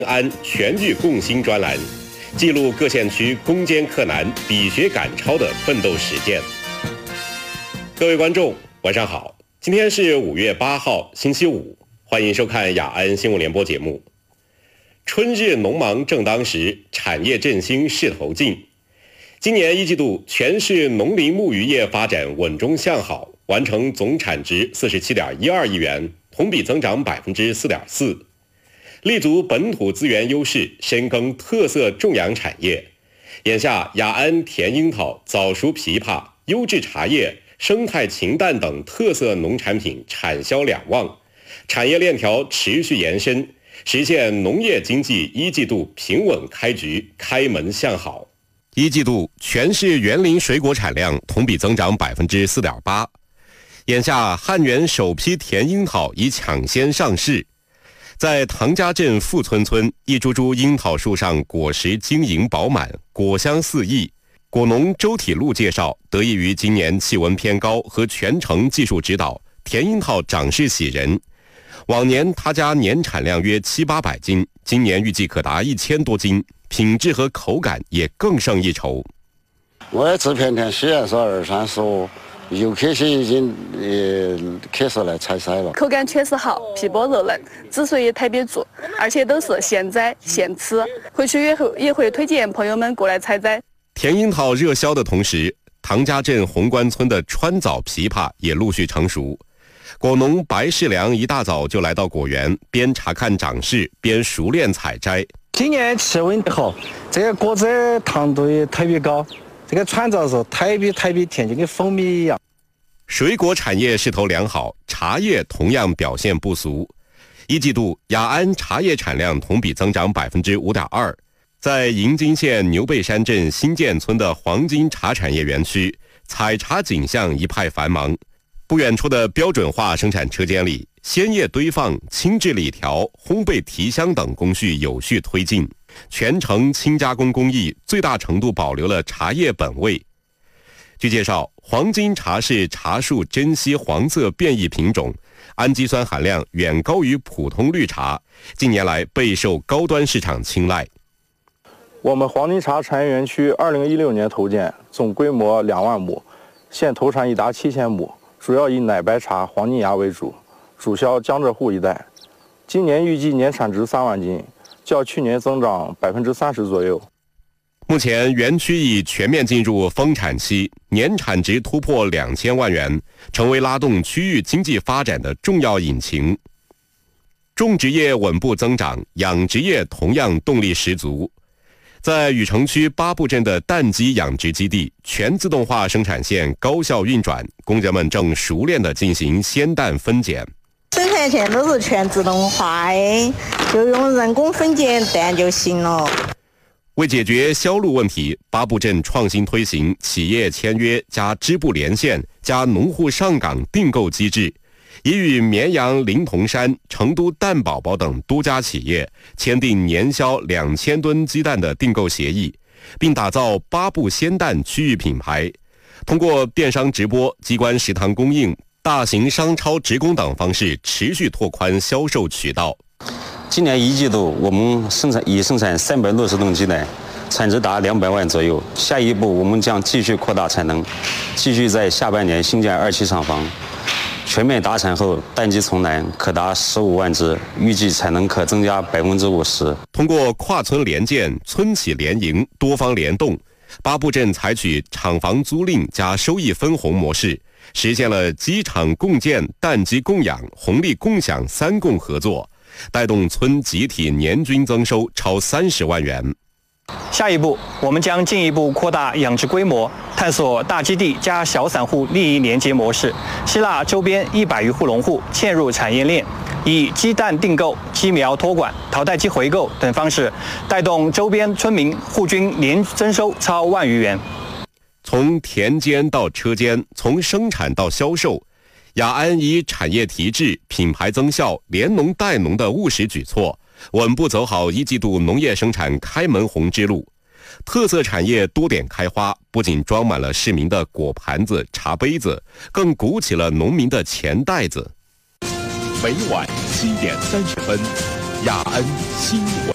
安全域共兴专栏，记录各县区攻坚克难、比学赶超的奋斗实践。各位观众，晚上好，今天是5月8号，星期五，欢迎收看雅安新闻联播节目。春日农忙正当时，产业振兴势头劲。今年一季度，全市农林牧渔业发展稳中向好，完成总产值47.12亿元，同比增长4.4%。立足本土资源优势，深耕特色种养产业。眼下，雅安甜樱桃、早熟枇杷、优质茶叶、生态禽蛋等特色农产品产销两旺，产业链条持续延伸，实现农业经济一季度平稳开局，开门向好。一季度全市园林水果产量同比增长4.8%。眼下，汉源首批甜樱桃已抢先上市。在唐家镇富村村，一株株樱桃树上果实晶莹饱满，果香四溢。果农周体禄介绍，得益于今年气温偏高和全程技术指导，甜樱桃长势喜人。往年他家年产量约700-800斤，今年预计可达1000多斤，品质和口感也更胜一筹。 我这片田虽然说20-30，游客些已经开始来采摘了， 口感确实好，皮薄肉嫩，汁水也特别足，而且都是现摘现吃，回去以后也会推荐朋友们过来采摘。 甜樱桃热销的同时，唐家镇红关村的川枣枇杷也陆续成熟。果农白世良一大早就来到果园，边查看长势，边熟练采摘。 今年气温好，这个果子糖度也特别高，这个川枣是特别甜，就跟蜂蜜一样。 水果产业势头良好，茶叶同样表现不俗。一季度，雅安茶叶产量同比增长5.2%。在银津县牛背山镇新建村的黄金茶产业园区，采茶景象一派繁忙。不远处的标准化生产车间里，鲜叶堆放、轻制理条、烘焙提香等工序有序推进，全程轻加工工艺最大程度保留了茶叶本味。据介绍，黄金茶是茶树珍稀黄色变异品种，氨基酸含量远高于普通绿茶，近年来备受高端市场青睐。 我们黄金茶产业园区2016年投建，总规模2万亩，现投产已达7000亩，主要以奶白茶、黄金芽为主，主销江浙沪一带。今年预计年产值3万斤，较去年增长30%左右。 目前园区已全面进入丰产期，年产值突破2000万元，成为拉动区域经济发展的重要引擎。种植业稳步增长，养殖业同样动力十足。在禹城区八步镇的蛋鸡养殖基地，全自动化生产线高效运转，工人们正熟练地进行鲜蛋分拣。 生产线都是全自动化的，就用人工分拣蛋就行了。 为解决销路问题，八步镇创新推行企业签约加支部连线加农户上岗订购机制，已与绵阳临潼山、成都蛋宝宝等多家企业签订年销2000吨鸡蛋的订购协议，并打造八步鲜蛋区域品牌。通过电商直播、机关食堂供应、大型商超直供等方式，持续拓宽销售渠道。 今年一季度，我们生产360吨鸡蛋，产值达200万左右。下一步，我们将继续扩大产能，继续在下半年新建2期厂房。全面达产后，蛋鸡从栏可达15万只，预计产能可增加50%。 通过跨村联建、村企联营、多方联动，八步镇采取厂房租赁加收益分红模式，实现了鸡场共建、蛋鸡共养、红利共享3共合作，带动村集体年均增收超30万元。 下一步，我们将进一步扩大养殖规模，探索大基地加小散户利益连接模式，吸纳周边100余户农户嵌入产业链，以鸡蛋订购、鸡苗托管、淘汰鸡回购等方式，带动周边村民户均年增收超1万余元。 从田间到车间，从生产到销售，雅安以产业提质、品牌增效、联农带农的务实举措，稳步走好一季度农业生产开门红之路。特色产业多点开花，不仅装满了市民的果盘子、茶杯子，更鼓起了农民的钱袋子。 每晚7点30分，雅安新闻。